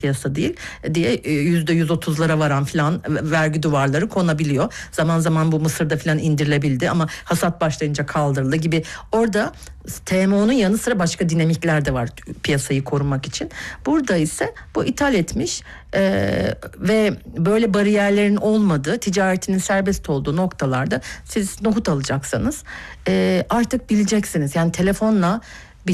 piyasa değil diye %130'lara varan filan vergi duvarları konabiliyor. Zaman zaman bu Mısır'da filan indirilebildi ama hasat başlayınca kaldırıldı gibi. Orada TMO'nun yanı sıra başka dinamikler de var piyasayı korumak için. Burada ise bu ithal etmiş ve böyle bariyerlerin olmadığı, ticaretinin serbest olduğu noktalarda siz nohut alacaksanız artık bileceksiniz. Yani telefonla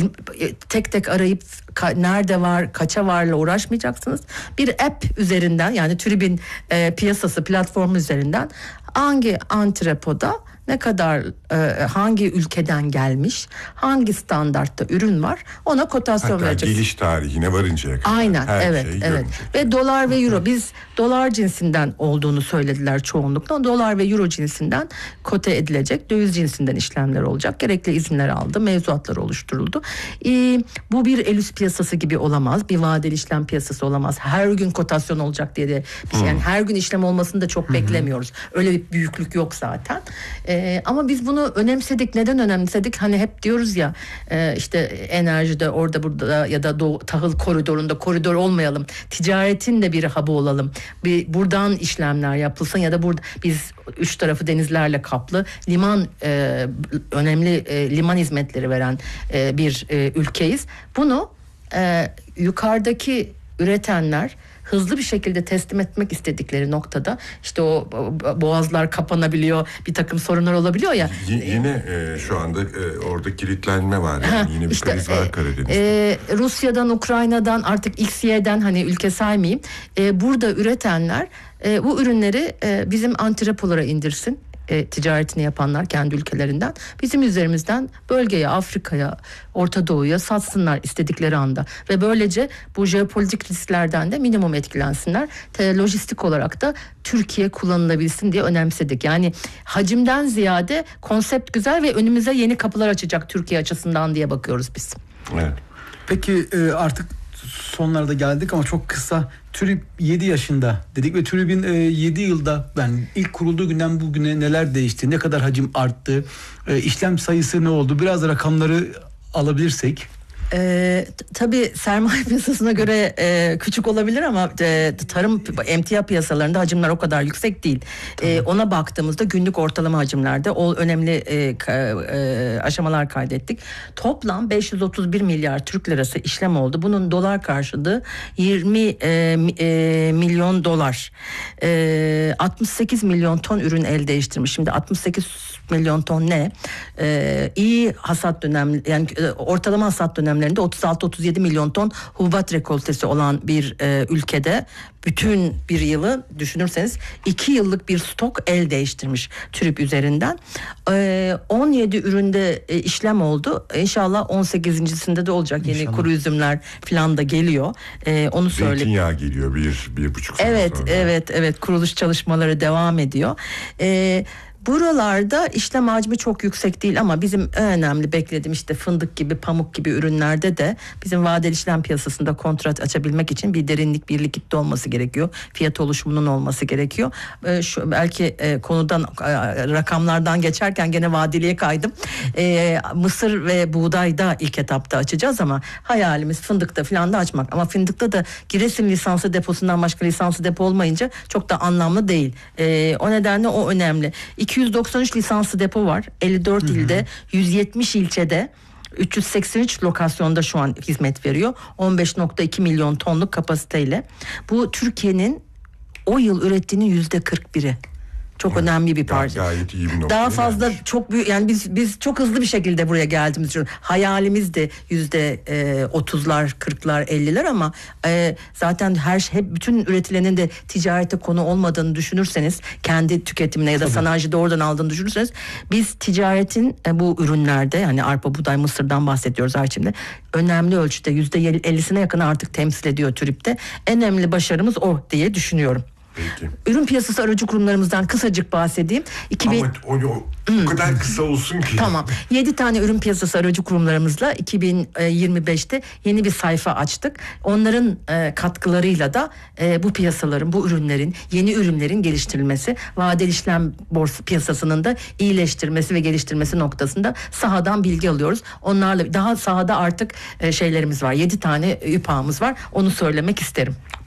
tek tek arayıp nerede var, kaça varla uğraşmayacaksınız. Bir app üzerinden, yani TÜRİB'in piyasası platformu üzerinden hangi antrepoda ne kadar hangi ülkeden gelmiş, hangi standartta ürün var, ona kotasyon vereceksiniz. Geliş tarihine varıncaya kadar. Aynen, evet. Ve dolar ve euro, biz dolar cinsinden olduğunu söylediler çoğunlukla. Dolar ve euro cinsinden kote edilecek, döviz cinsinden işlemler olacak. Gerekli izinler aldı, mevzuatlar oluşturuldu. Bu bir elüs piyasası gibi olamaz, bir vadeli işlem piyasası olamaz. Her gün kotasyon olacak diye de bir şey, yani her gün işlem olmasını da çok beklemiyoruz. Öyle bir büyüklük yok zaten. Ama biz bunu önemsedik. Neden önemsedik? Hani hep diyoruz ya işte enerjide orada burada ya da tahıl koridorunda koridor olmayalım. Ticaretin de bir hub'ı olalım. Buradan işlemler yapılsın ya da burada biz 3 tarafı denizlerle kaplı liman önemli liman hizmetleri veren bir ülkeyiz. Bunu yukarıdaki üretenler hızlı bir şekilde teslim etmek istedikleri noktada işte o boğazlar kapanabiliyor, bir takım sorunlar olabiliyor ya. Yine şu anda orada kilitlenme var, yani yine bir işte, kriz var Karadeniz'de. Rusya'dan, Ukrayna'dan, artık XY'den, hani ülke saymayayım. Burada üretenler bu ürünleri bizim antrepolara indirsin. Ticaretini yapanlar kendi ülkelerinden bizim üzerimizden bölgeye, Afrika'ya, Orta Doğu'ya satsınlar istedikleri anda ve böylece bu jeopolitik risklerden de minimum etkilensinler. Lojistik olarak da Türkiye kullanılabilsin diye önemsedik. Yani hacimden ziyade konsept güzel ve önümüze yeni kapılar açacak Türkiye açısından diye bakıyoruz biz. Evet. Peki artık sonlarda geldik ama çok kısa. TÜRİB 7 yaşında dedik ve TÜRİB'in 7 yılda, yani ilk kurulduğu günden bugüne neler değişti, ne kadar hacim arttı, işlem sayısı ne oldu, biraz da rakamları alabilirsek. Tabii sermaye piyasasına göre küçük olabilir ama tarım emtia piyasalarında hacimler o kadar yüksek değil. Ona baktığımızda günlük ortalama hacimlerde o önemli aşamalar kaydettik. Toplam 531 milyar Türk lirası işlem oldu. Bunun dolar karşılığı 20 milyon dolar. 68 milyon ton ürün el değiştirmiş. Şimdi 68 milyon ton ne? İyi hasat dönem, yani ortalama hasat dönemlerinde 36-37 milyon ton hububat rekoltesi olan bir ülkede bütün bir yılı düşünürseniz 2 yıllık bir stok el değiştirmiş TÜRİB üzerinden. 17 üründe işlem oldu. İnşallah 18.sinde de olacak. İnşallah. Yeni kuru üzümler falan da geliyor. Onu söyleyeyim. Zeytinyağı geliyor 1,5 sene sonra. Evet. Kuruluş çalışmaları devam ediyor. Buralarda işlem hacmi çok yüksek değil ama bizim önemli beklediğim işte fındık gibi, pamuk gibi ürünlerde de bizim vadeli işlem piyasasında kontrat açabilmek için bir derinlik, bir likitte olması gerekiyor. Fiyat oluşumunun olması gerekiyor. Şu belki konudan, rakamlardan geçerken gene vadeliye kaydım. Mısır ve buğdayda ilk etapta açacağız ama hayalimiz fındıkta falan da açmak. Ama fındıkta da Giresun lisanslı deposundan başka lisanslı depo olmayınca çok da anlamlı değil. O nedenle o önemli. 293 lisanslı depo var. 54 ilde, 170 ilçede, 383 lokasyonda şu an hizmet veriyor. 15.2 milyon tonluk kapasiteyle. Bu Türkiye'nin o yıl ürettiğinin %41'i. Çok önemli bir parça. Gayet iyi bir nokta. Daha fazla çok büyük, yani biz çok hızlı bir şekilde buraya geldiğimiz için hayalimiz de %30'lar, 40'lar, 50'ler ama zaten hep bütün üretilenin de ticarete konu olmadığını düşünürseniz, kendi tüketimine ya da sanayide oradan aldığını düşünürseniz, biz ticaretin bu ürünlerde, yani arpa, buğday, mısırdan bahsediyoruz şimdi, önemli ölçüde %50'sine yakın artık temsil ediyor TÜRİB'de. En önemli başarımız o diye düşünüyorum. Peki. Ürün piyasası aracı kurumlarımızdan kısacık bahsedeyim. Ama o kadar kısa olsun ki. Tamam. 7 tane ürün piyasası aracı kurumlarımızla 2025'te yeni bir sayfa açtık. Onların katkılarıyla da bu piyasaların, bu ürünlerin, yeni ürünlerin geliştirilmesi, vadeli işlem borsa piyasasının da iyileştirmesi ve geliştirmesi noktasında sahadan bilgi alıyoruz. Onlarla daha sahada artık şeylerimiz var. 7 tane ÜPA'mız var. Onu söylemek isterim.